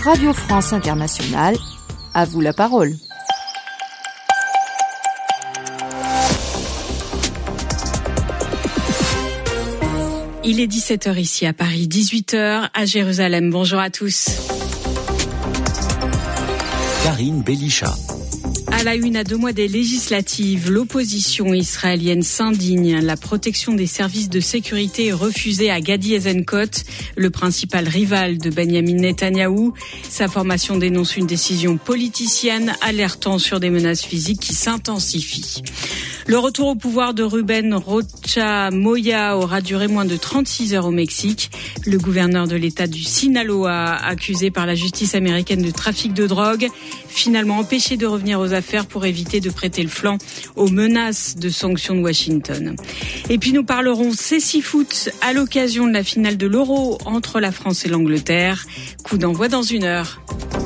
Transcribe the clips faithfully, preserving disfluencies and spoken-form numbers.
Radio France Internationale, à vous la parole. Il est dix-sept heures ici à Paris, dix-huit heures à Jérusalem. Bonjour à tous. Karine Belisha. À la une, à deux mois des législatives, l'opposition israélienne s'indigne. La protection des services de sécurité est refusée à Gadi Eisenkot, le principal rival de Benyamin Netanyahou. Sa formation dénonce une décision politicienne, alertant sur des menaces physiques qui s'intensifient. Le retour au pouvoir de Rubén Rocha Moya aura duré moins de trente-six heures au Mexique. Le gouverneur de l'État du Sinaloa, accusé par la justice américaine de trafic de drogue, finalement empêché de revenir aux affaires pour éviter de prêter le flanc aux menaces de sanctions de Washington. Et puis nous parlerons cécifoot à l'occasion de la finale de l'Euro entre la France et l'Angleterre. Coup d'envoi dans une heure.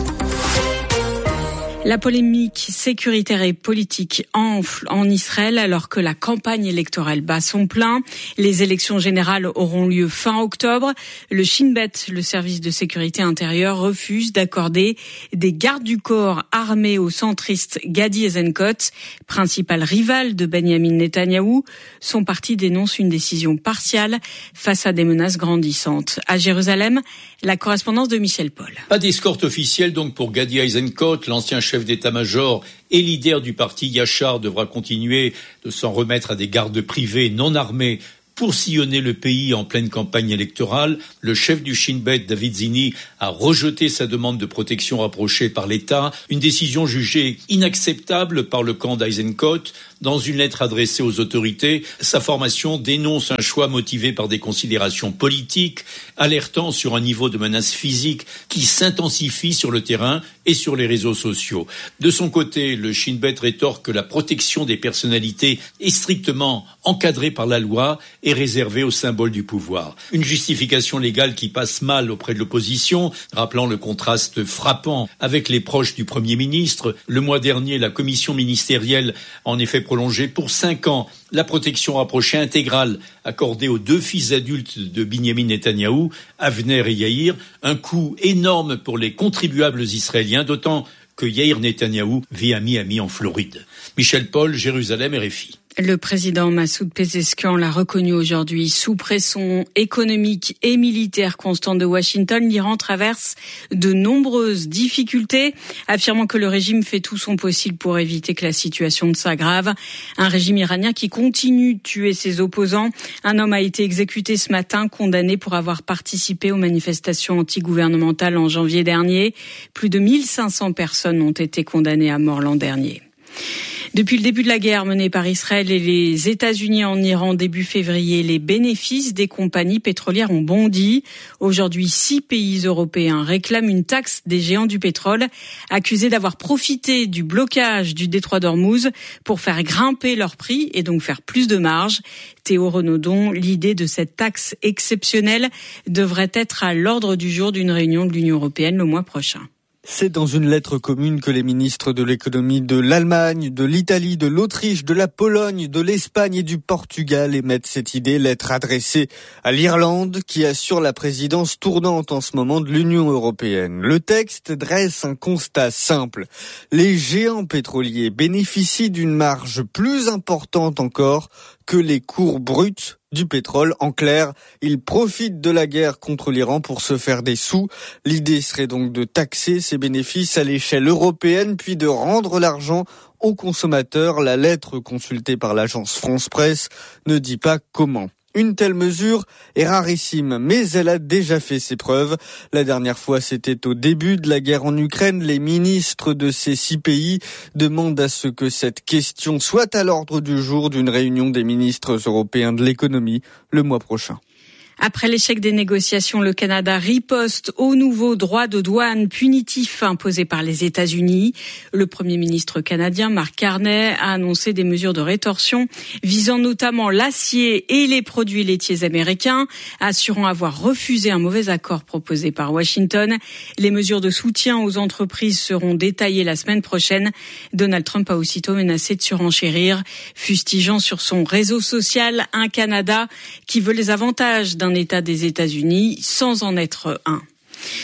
La polémique sécuritaire et politique enfle en Israël alors que la campagne électorale bat son plein. Les élections générales auront lieu fin octobre. Le Shin Bet, le service de sécurité intérieure, refuse d'accorder des gardes du corps armés au centriste Gadi Eisenkot, principal rival de Benyamin Netanyahou. Son parti dénonce une décision partiale face à des menaces grandissantes. À Jérusalem, la correspondance de Michel Paul. Pas d'escorte officielle donc pour Gadi Eisenkot, l'ancien chef d'état-major et leader du parti Yachar devra continuer de s'en remettre à des gardes privés non armés pour sillonner le pays en pleine campagne électorale. Le chef du Shin Bet, David Zini, a rejeté sa demande de protection rapprochée par l'État, une décision jugée inacceptable par le camp d'Eisenkot. Dans une lettre adressée aux autorités, sa formation dénonce un choix motivé par des considérations politiques, alertant sur un niveau de menace physique qui s'intensifie sur le terrain et sur les réseaux sociaux. De son côté, le Shin Bet rétorque que la protection des personnalités est strictement encadrée par la loi et réservée aux symboles du pouvoir. Une justification légale qui passe mal auprès de l'opposition, rappelant le contraste frappant avec les proches du Premier ministre. Le mois dernier, la commission ministérielle a en effet prolongé pour cinq ans la protection rapprochée intégrale accordée aux deux fils adultes de Binyamin Netanyahou, Avner et Yair, un coût énorme pour les contribuables israéliens, d'autant que Yair Netanyahou vit à Miami en Floride. Michel Paul, Jérusalem, R F I. Le président Massoud Pezeshkian l'a reconnu aujourd'hui. Sous pression économique et militaire constante de Washington, l'Iran traverse de nombreuses difficultés, affirmant que le régime fait tout son possible pour éviter que la situation ne s'aggrave. Un régime iranien qui continue de tuer ses opposants. Un homme a été exécuté ce matin, condamné pour avoir participé aux manifestations antigouvernementales en janvier dernier. Plus de mille cinq cents personnes ont été condamnées à mort l'an dernier. Depuis le début de la guerre menée par Israël et les États-Unis en Iran début février, les bénéfices des compagnies pétrolières ont bondi. Aujourd'hui, six pays européens réclament une taxe des géants du pétrole, accusés d'avoir profité du blocage du détroit d'Ormuz pour faire grimper leurs prix et donc faire plus de marge. Théo Renaudon, l'idée de cette taxe exceptionnelle devrait être à l'ordre du jour d'une réunion de l'Union européenne le mois prochain. C'est dans une lettre commune que les ministres de l'économie de l'Allemagne, de l'Italie, de l'Autriche, de la Pologne, de l'Espagne et du Portugal émettent cette idée, lettre adressée à l'Irlande qui assure la présidence tournante en ce moment de l'Union européenne. Le texte dresse un constat simple. Les géants pétroliers bénéficient d'une marge plus importante encore que les cours bruts du pétrole. En clair, ils profitent de la guerre contre l'Iran pour se faire des sous. L'idée serait donc de taxer ces bénéfices à l'échelle européenne, puis de rendre l'argent aux consommateurs. La lettre consultée par l'agence France Presse ne dit pas comment. Une telle mesure est rarissime, mais elle a déjà fait ses preuves. La dernière fois, c'était au début de la guerre en Ukraine. Les ministres de ces six pays demandent à ce que cette question soit à l'ordre du jour d'une réunion des ministres européens de l'économie le mois prochain. Après l'échec des négociations, le Canada riposte aux nouveaux droits de douane punitifs imposés par les États-Unis. Le Premier ministre canadien, Mark Carney, a annoncé des mesures de rétorsion visant notamment l'acier et les produits laitiers américains, assurant avoir refusé un mauvais accord proposé par Washington. Les mesures de soutien aux entreprises seront détaillées la semaine prochaine. Donald Trump a aussitôt menacé de surenchérir, fustigeant sur son réseau social un Canada qui veut les avantages d'un État des États-Unis sans en être un.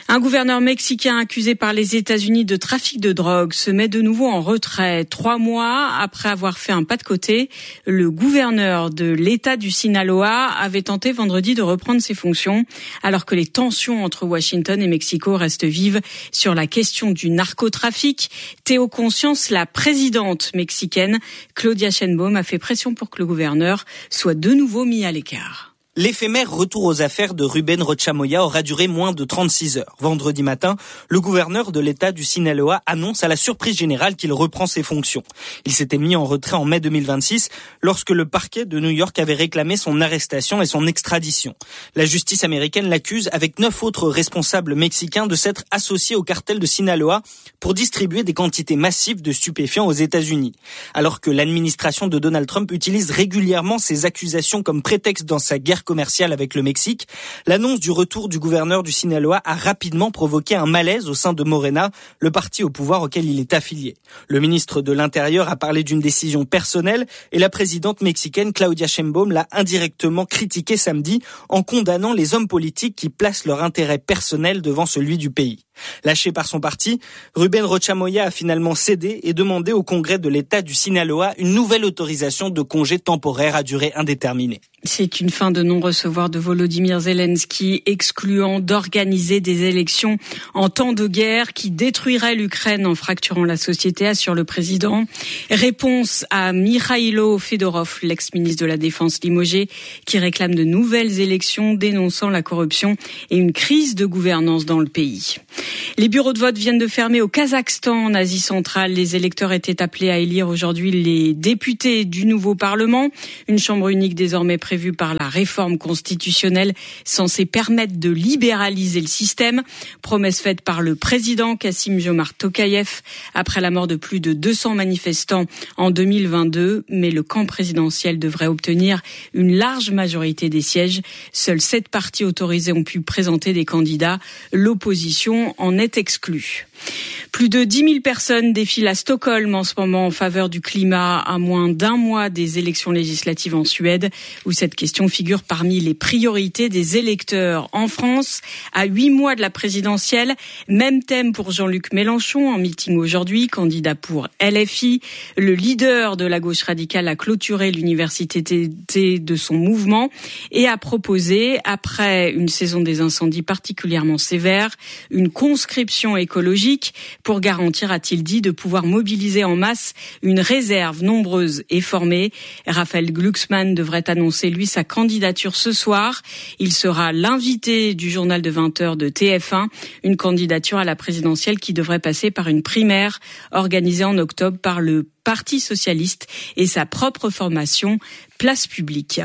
Un gouverneur mexicain accusé par les États-Unis de trafic de drogue se met de nouveau en retrait. Trois mois après avoir fait un pas de côté, le gouverneur de l'État du Sinaloa avait tenté vendredi de reprendre ses fonctions, alors que les tensions entre Washington et Mexico restent vives sur la question du narcotrafic. Théo Conscience, la présidente mexicaine, Claudia Sheinbaum, a fait pression pour que le gouverneur soit de nouveau mis à l'écart. L'éphémère retour aux affaires de Rubén Rocha Moya aura duré moins de trente-six heures. Vendredi matin, le gouverneur de l'État du Sinaloa annonce à la surprise générale qu'il reprend ses fonctions. Il s'était mis en retrait en mai deux mille vingt-six lorsque le parquet de New York avait réclamé son arrestation et son extradition. La justice américaine l'accuse avec neuf autres responsables mexicains de s'être associés au cartel de Sinaloa pour distribuer des quantités massives de stupéfiants aux États-Unis. Alors que l'administration de Donald Trump utilise régulièrement ces accusations comme prétexte dans sa guerre commerciale avec le Mexique, l'annonce du retour du gouverneur du Sinaloa a rapidement provoqué un malaise au sein de Morena, le parti au pouvoir auquel il est affilié. Le ministre de l'Intérieur a parlé d'une décision personnelle et la présidente mexicaine Claudia Sheinbaum l'a indirectement critiqué samedi en condamnant les hommes politiques qui placent leur intérêt personnel devant celui du pays. Lâché par son parti, Rubén Rocha Moya a finalement cédé et demandé au Congrès de l'État du Sinaloa une nouvelle autorisation de congé temporaire à durée indéterminée. C'est une fin de non-recevoir de Volodymyr Zelensky, excluant d'organiser des élections en temps de guerre qui détruiraient l'Ukraine en fracturant la société, assure le président. Réponse à Mikhailo Fedorov, l'ex-ministre de la Défense limogé, qui réclame de nouvelles élections, dénonçant la corruption et une crise de gouvernance dans le pays. Les bureaux de vote viennent de fermer au Kazakhstan, en Asie centrale. Les électeurs étaient appelés à élire aujourd'hui les députés du nouveau Parlement, une chambre unique désormais prévue par la réforme constitutionnelle censée permettre de libéraliser le système. Promesse faite par le président Kassym-Jomart Tokayev après la mort de plus de deux cents manifestants en deux mille vingt-deux. Mais le camp présidentiel devrait obtenir une large majorité des sièges. Seuls sept partis autorisés ont pu présenter des candidats. L'opposition en est exclue. Plus de dix mille personnes défilent à Stockholm en ce moment en faveur du climat, à moins d'un mois des élections législatives en Suède, où cette question figure parmi les priorités des électeurs. En France, à huit mois de la présidentielle, même thème pour Jean-Luc Mélenchon en meeting aujourd'hui, candidat pour L F I. Le leader de la gauche radicale a clôturé l'université de son mouvement et a proposé, après une saison des incendies particulièrement sévère, une conscription écologique pour garantir, a-t-il dit, de pouvoir mobiliser en masse une réserve nombreuse et formée. Raphaël Glucksmann devrait annoncer, lui, sa candidature ce soir. Il sera l'invité du journal de vingt heures de T F un, une candidature à la présidentielle qui devrait passer par une primaire organisée en octobre par le Parti socialiste et sa propre formation Place Publique.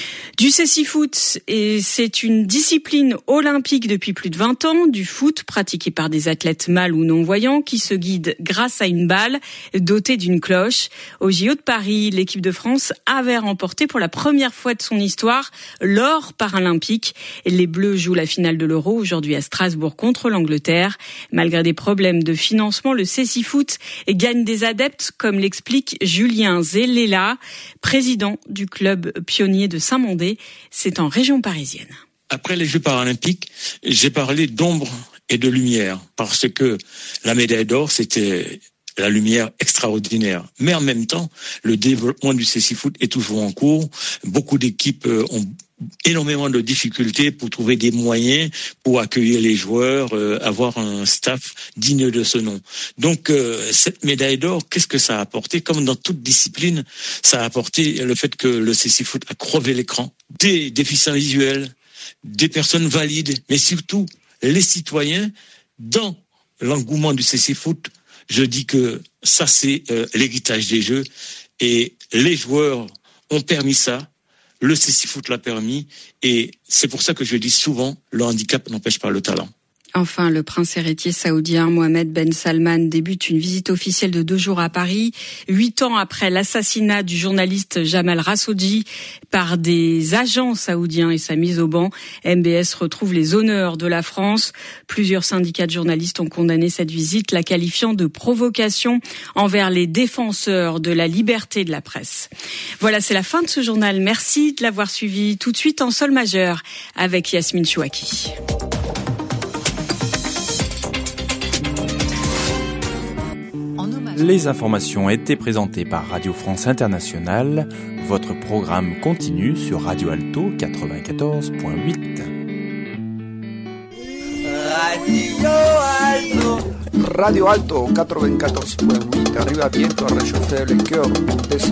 Du cécifoot, et c'est une discipline olympique depuis plus de vingt ans, du foot pratiqué par des athlètes mâles ou non-voyants qui se guident grâce à une balle dotée d'une cloche. Au J O de Paris, l'équipe de France avait remporté pour la première fois de son histoire l'or paralympique. Les Bleus jouent la finale de l'Euro aujourd'hui à Strasbourg contre l'Angleterre. Malgré des problèmes de financement, le cécifoot gagne des adeptes, comme l'explique Julien Zellela, président du club pionnier de Saint-Mandé. C'est en région parisienne. Après les Jeux paralympiques, j'ai parlé d'ombre et de lumière, parce que la médaille d'or, c'était la lumière extraordinaire. Mais en même temps, le développement du cécifoot est toujours en cours. Beaucoup d'équipes ont énormément de difficultés pour trouver des moyens pour accueillir les joueurs, euh, avoir un staff digne de ce nom. Donc euh, cette médaille d'or, qu'est-ce que ça a apporté? Comme dans toute discipline, ça a apporté le fait que le cécifoot a crevé l'écran. Des déficients visuels, des personnes valides, mais surtout les citoyens dans l'engouement du cécifoot. Je dis que ça, c'est euh, l'héritage des Jeux et les joueurs ont permis ça. Le cécifoot l'a permis et c'est pour ça que je dis souvent, le handicap n'empêche pas le talent. Enfin, le prince héritier saoudien Mohammed Ben Salman débute une visite officielle de deux jours à Paris, huit ans après l'assassinat du journaliste Jamal Khashoggi par des agents saoudiens et sa mise au ban. M B S retrouve les honneurs de la France. Plusieurs syndicats de journalistes ont condamné cette visite, la qualifiant de provocation envers les défenseurs de la liberté de la presse. Voilà, c'est la fin de ce journal. Merci de l'avoir suivi. Tout de suite en sol majeur avec Yasmine Chouaki. Les informations étaient présentées par Radio France Internationale. Votre programme continue sur Radio Alto quatre-vingt-quatorze point huit. Radio Alto. Radio Alto quatre-vingt-quatorze point huit arriva bientôt à réchauffer le cœur des